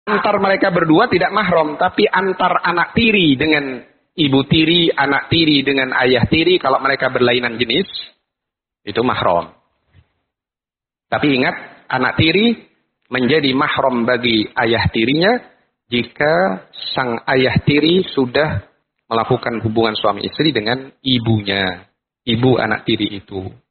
Antar mereka berdua tidak mahram, tapi antar anak tiri dengan ibu tiri, anak tiri dengan ayah tiri, kalau mereka berlainan jenis, itu mahram. Tapi ingat, anak tiri menjadi mahram bagi ayah tirinya jika sang ayah tiri sudah melakukan hubungan suami istri dengan ibunya, ibu anak tiri itu.